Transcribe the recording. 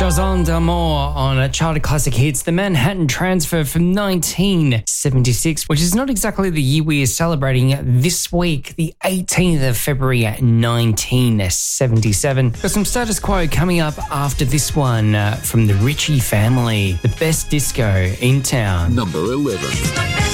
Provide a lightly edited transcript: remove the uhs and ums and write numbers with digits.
Jocelyn D'Amour on a Chart of Classic Hits, the Manhattan Transfer from 1976, which is not exactly the year we are celebrating this week, the 18th of February 1977. Got some status quo coming up after this one from the Ritchie family, the best disco in town. Number 11.